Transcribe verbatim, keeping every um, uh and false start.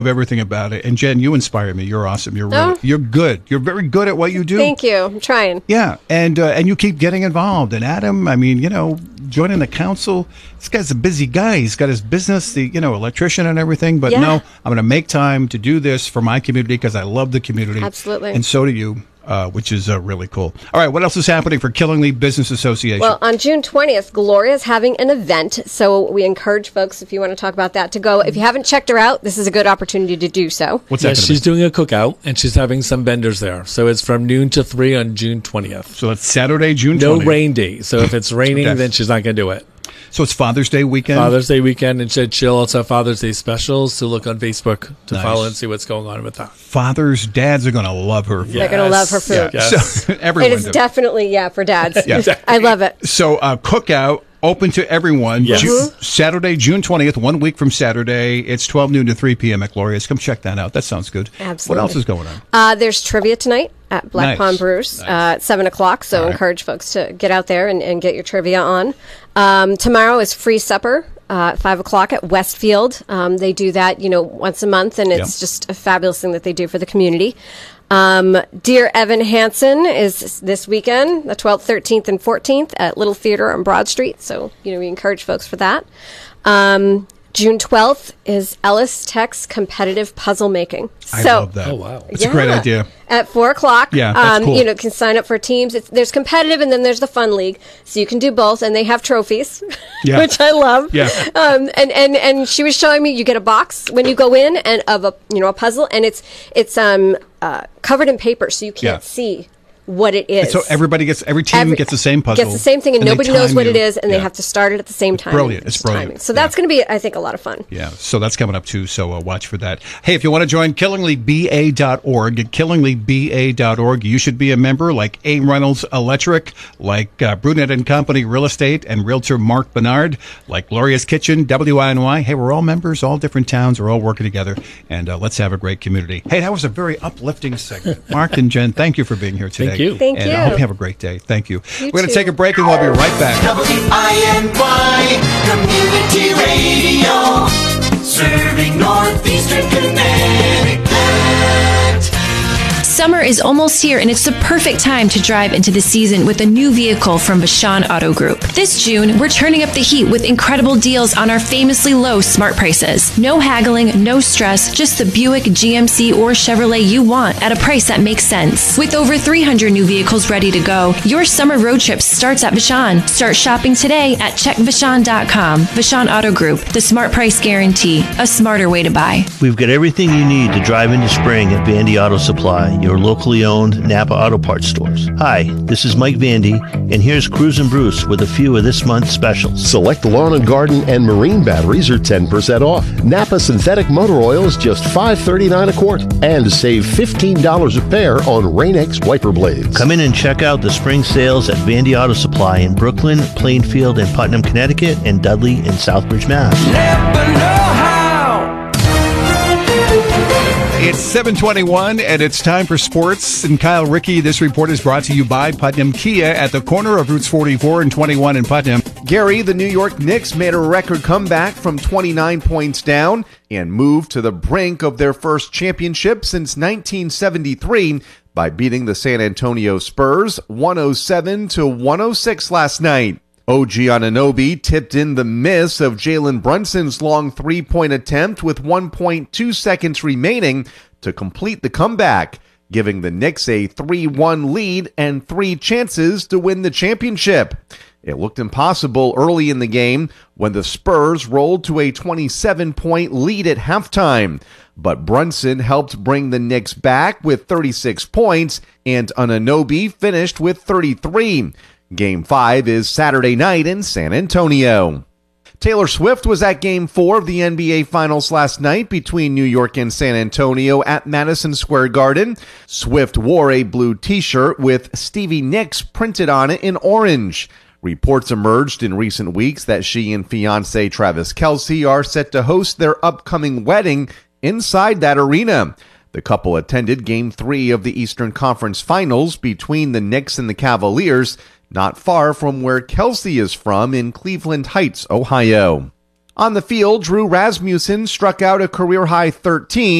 everything about it. And Jen, you inspire me. You're awesome. You're really, oh. you're good. You're very good at what you do. Thank you. I'm trying. Yeah, and uh, and you keep getting involved. And Adam, I mean, you know, joining the council. This guy's a busy guy. He's got his business, the you know, electrician and everything. But yeah. no, I'm going to make time to do this for my community because I love the community. Absolutely. And so do you. Uh, which is uh, really cool. All right, what else is happening for Killingley Business Association? Well, on June twentieth, Gloria is having an event, so we encourage folks, if you want to talk about that, to go. If you haven't checked her out, this is a good opportunity to do so. What's that? Yes, she's doing a cookout, and she's having some vendors there. So it's from noon to three on June twentieth. So it's Saturday, June no twentieth. No rain date. So if it's raining, okay. then she's not going to do it. So it's Father's Day weekend? Father's Day weekend, and she'll also have Father's Day specials, so look on Facebook to nice. follow and see what's going on with that. Fathers, dads are going to love her food. They're going to love her food. Yeah. Yes. So, everyone it is does. definitely, yeah, for dads. yeah. I love it. So uh, cookout, open to everyone. Yes. Ju- Mm-hmm. Saturday, June twentieth, one week from Saturday. It's twelve noon to three p.m. at Gloria's. Come check that out. That sounds good. Absolutely. What else is going on? Uh, there's trivia tonight at Black Nice. Pond Brews Nice. uh, at seven o'clock, so All right. encourage folks to get out there and, and get your trivia on. Um, tomorrow is free supper uh, at five o'clock at Westfield. Um, they do that, you know, once a month, and it's Yeah. just a fabulous thing that they do for the community. Um, Dear Evan Hansen is this weekend, the twelfth, thirteenth, and fourteenth at Little Theater on Broad Street. So, you know, we encourage folks for that. Um, June twelfth is Ellis Tech's competitive puzzle making. I so, love that. Oh, wow. It's a great yeah. idea. At four o'clock, Yeah, that's um, cool. you know, can sign up for teams. It's, there's competitive, and then there's the fun league, so you can do both. And they have trophies, Yeah. which I love. Yeah. Um, and and and she was showing me you get a box when you go in, and of a you know a puzzle, and it's it's um uh, covered in paper, so you can't Yeah. see what it is. So everybody gets, every team Every- gets the same puzzle. Gets the same thing, and, they nobody knows time what you. it is, and Yeah. they have to start it at the same time. brilliant. It's brilliant. timing. So Yeah. that's going to be, I think, a lot of fun. Yeah, so that's coming up too, so uh, watch for that. Hey, if you want to join Killingley B A dot org, at Killingley B A dot org, you should be a member like A. Reynolds Electric, like uh, Brunette and Company Real Estate, and Realtor Mark Bernard, like Gloria's Kitchen, W I N Y. Hey, we're all members, all different towns, we're all working together, and uh, let's have a great community. Hey, that was a very uplifting segment. Mark and Jen, thank you for being here today. Thank you. Thank and you. I hope you have a great day. Thank you. You We're going to too. take a break, and we'll be right back. W I N Y Community Radio, serving Northeastern Connecticut. Summer is almost here, and it's the perfect time to drive into the season with a new vehicle from Vashon Auto Group. This June, we're turning up the heat with incredible deals on our famously low smart prices. No haggling, no stress, just the Buick, G M C, or Chevrolet you want at a price that makes sense. With over three hundred new vehicles ready to go, your summer road trip starts at Vashon. Start shopping today at check vashon dot com. Vashon Auto Group, the smart price guarantee, a smarter way to buy. We've got everything you need to drive into spring at Vandy Auto Supply, your locally owned Napa Auto Parts stores. Hi, this is Mike Vandy, and here's Cruisin' Bruce with a few of this month's specials. Select lawn and garden and marine batteries are ten percent off. Napa synthetic motor oil is just five thirty-nine a quart. And save fifteen dollars a pair on Rain-X wiper blades. Come in and check out the spring sales at Vandy Auto Supply in Brooklyn, Plainfield, and Putnam, Connecticut, and Dudley in Southbridge, Mass. Never know how. It's seven twenty-one, and it's time for sports. And Kyle Rickey, this report is brought to you by Putnam Kia at the corner of Routes forty-four and twenty-one in Putnam. Gary, the New York Knicks made a record comeback from twenty-nine points down and moved to the brink of their first championship since nineteen seventy-three by beating the San Antonio Spurs one oh seven to one oh six last night. O G Anunoby tipped in the miss of Jalen Brunson's long three-point attempt with one point two seconds remaining to complete the comeback, giving the Knicks a three one lead and three chances to win the championship. It looked impossible early in the game when the Spurs rolled to a twenty-seven point lead at halftime, but Brunson helped bring the Knicks back with thirty-six points, and Anunoby finished with thirty-three. Game five is Saturday night in San Antonio. Taylor Swift was at Game four of the N B A Finals last night between New York and San Antonio at Madison Square Garden. Swift wore a blue t-shirt with Stevie Nicks printed on it in orange. Reports emerged in recent weeks that she and fiancé Travis Kelce are set to host their upcoming wedding inside that arena. The couple attended Game three of the Eastern Conference Finals between the Knicks and the Cavaliers, not far from where Kelce is from in Cleveland Heights, Ohio. On the field, Drew Rasmussen struck out a career-high thirteen.